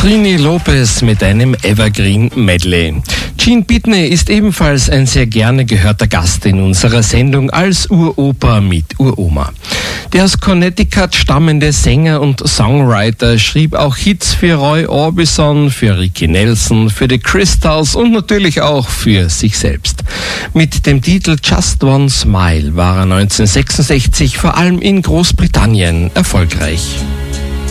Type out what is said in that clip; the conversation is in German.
Trini Lopez mit einem Evergreen Medley. Gene Pitney ist ebenfalls ein sehr gerne gehörter Gast in unserer Sendung als Uropa mit Uroma. Der aus Connecticut stammende Sänger und Songwriter schrieb auch Hits für Roy Orbison, für Ricky Nelson, für The Crystals und natürlich auch für sich selbst. Mit dem Titel Just One Smile war er 1966 vor allem in Großbritannien erfolgreich.